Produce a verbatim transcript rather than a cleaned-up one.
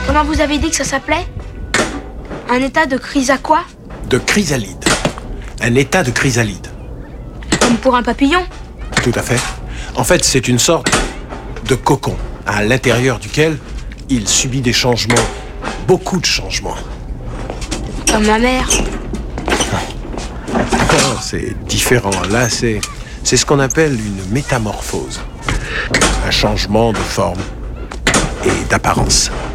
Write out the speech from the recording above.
Comment vous avez dit que ça s'appelait? Un état de chrysà quoi? De chrysalide. Un état de chrysalide. Comme pour un papillon? Tout à fait. En fait, c'est une sorte de cocon, à l'intérieur duquel il subit des changements, beaucoup de changements. Comme ma mère. Oh, c'est différent. Là, c'est, c'est ce qu'on appelle une métamorphose. Un changement de forme et d'apparence.